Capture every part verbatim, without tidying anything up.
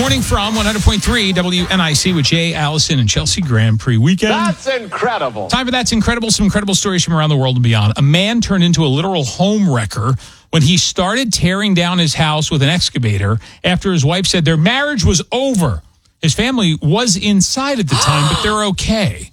morning from one hundred point three W N I C with Jay, Allison, and Chelsea Grand Prix weekend. That's incredible. Time for That's Incredible. Some incredible stories from around the world and beyond. A man turned into a literal home wrecker when he started tearing down his house with an excavator after his wife said their marriage was over. His family was inside at the time, but they're okay.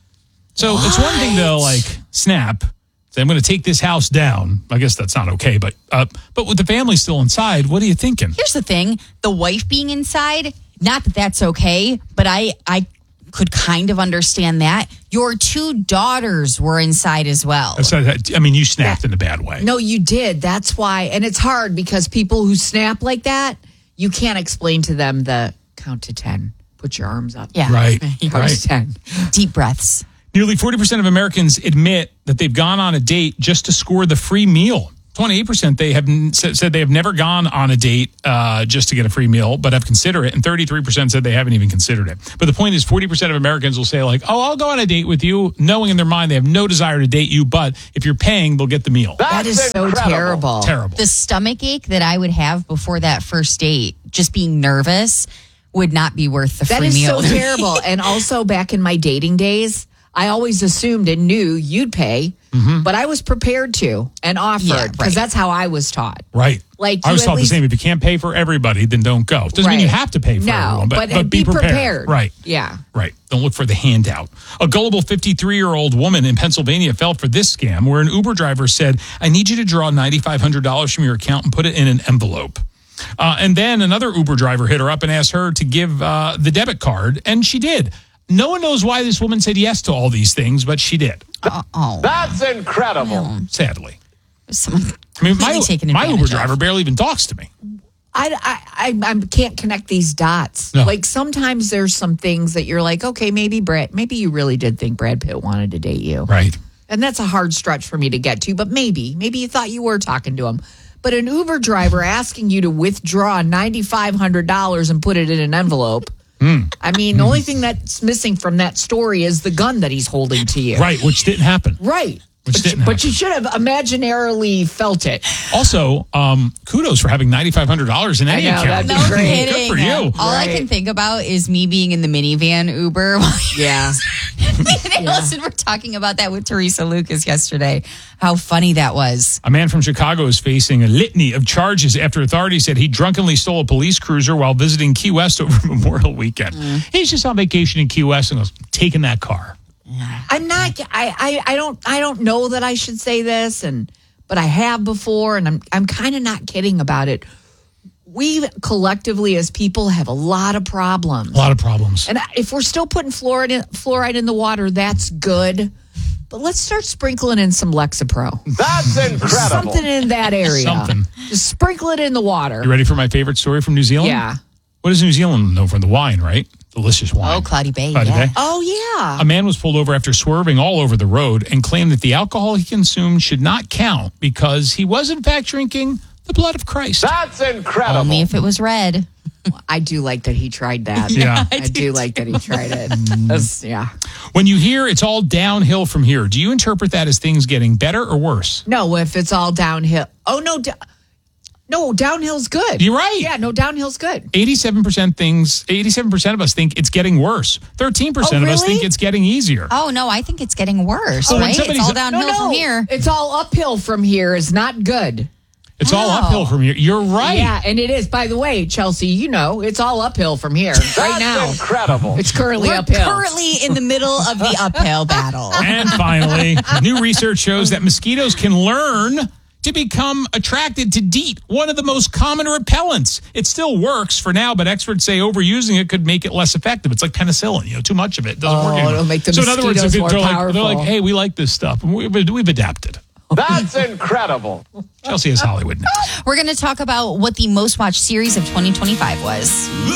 So what? It's one thing to like snap. Say, I'm going to take this house down. I guess that's not okay, but uh, but with the family still inside, what are you thinking? Here's the thing: the wife being inside. Not that that's okay, but I I could kind of understand that. Your two daughters were inside as well. So, I mean, you snapped in a bad way. No, you did. That's why, and it's hard because people who snap like that, you can't explain to them the count to ten. Put your arms up. Yeah, right. Count right. to ten. Deep breaths. Nearly forty percent of Americans admit that they've gone on a date just to score the free meal. twenty-eight percent they have said they have never gone on a date uh, just to get a free meal, but have considered it. And thirty-three percent said they haven't even considered it. But the point is forty percent of Americans will say like, oh, I'll go on a date with you, knowing in their mind they have no desire to date you, but if you're paying, they'll get the meal. That is so incredible. terrible. Terrible. The stomach ache that I would have before that first date, just being nervous, would not be worth the That free is meal. so terrible. And also back in my dating days, I always assumed and knew you'd pay, mm-hmm. but I was prepared to and offered because Yeah, right. that's how I was taught. Right. Like I you was at taught least- the same. If you can't pay for everybody, then don't go. Doesn't mean Right. you have to pay for No, everyone, but, but, but be, be prepared. prepared. Right. Yeah. Right. Don't look for the handout. A gullible fifty-three-year-old woman in Pennsylvania fell for this scam where an Uber driver said, I need you to draw nine thousand five hundred dollars from your account and put it in an envelope. Uh, and then another Uber driver hit her up and asked her to give uh, the debit card, and she did. No one knows why this woman said yes to all these things, but she did. Uh, oh, That's incredible. Sadly. someone I mean, my, completely taken my Uber advantage of. driver barely even talks to me. I, I, I, I can't connect these dots. No. Like sometimes there's some things that you're like, okay, maybe Brad, maybe you really did think Brad Pitt wanted to date you. Right. And that's a hard stretch for me to get to, but maybe, maybe you thought you were talking to him. But an Uber driver asking you to withdraw nine thousand five hundred dollars and put it in an envelope. Mm. I mean, the only thing that's missing from that story is the gun that he's holding to you. Right, which didn't happen. Right. Which but, didn't but happen. you should have imaginarily felt it. Also, um, kudos for having nine thousand five hundred dollars in any I know, account. that'd be No great. kidding. Good for you. All I Right. can think about is me being in the minivan Uber. Yeah. Me and Allison were talking about that with Teresa Lucas yesterday. How funny that was. A man from Chicago is facing a litany of charges after authorities said he drunkenly stole a police cruiser while visiting Key West over Memorial Weekend. Mm. He's just on vacation in Key West and was taking that car. I'm not. I, I. I don't. I don't know that I should say this, and but I have before, and I'm. I'm kind of not kidding about it. We collectively, as people, have a lot of problems. A lot of problems. And if we're still putting fluoride in, fluoride in the water, that's good. But let's start sprinkling in some Lexapro. That's incredible. Something in that area. Something. Just sprinkle it in the water. You ready for my favorite story from New Zealand? Yeah. What does New Zealand know for the wine, right? Delicious wine. Oh, Cloudy Bay. Cloudy yeah. Bay. Oh, yeah. A man was pulled over after swerving all over the road and claimed that the alcohol he consumed should not count because he was, in fact, drinking the blood of Christ. That's incredible. Only if it was red. I do like that he tried that. Yeah. I do like that he tried it. That's- yeah. When you hear it's all downhill from here, do you interpret that as things getting better or worse? No, if it's all downhill. Oh, no. Da- no, downhill's good. You're right. Yeah, no, downhill's good. eighty-seven percent things, eighty-seven percent of us think it's getting worse. thirteen percent Oh, of us really? think it's getting easier. Oh, no, I think it's getting worse, Oh, when right? It's somebody's- all No, downhill no, no. from here. It's all uphill from here is not good. It's all Oh. uphill from here. You're right. Yeah, and it is. By the way, Chelsea, you know, it's all uphill from here That's right now. incredible. It's currently We're uphill. currently in the middle of the uphill battle. And finally, new research shows that mosquitoes can learn to become attracted to DEET, one of the most common repellents. It still works for now, but experts say overusing it could make it less effective. It's like penicillin, you know, too much of it doesn't Oh, work anymore. it'll make the so in other words, mosquitoes they're, more they're like, they're powerful. like, hey, we like this stuff. And we've, we've adapted. That's incredible. Chelsea is Hollywood now. We're going to talk about what the most watched series of twenty twenty-five was.